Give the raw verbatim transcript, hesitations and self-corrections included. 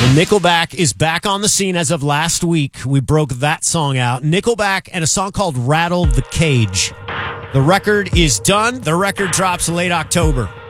Nickelback is back on the scene as of last week. We broke that song out. Nickelback and a song called Rattle the Cage. The record is done. The record drops late October.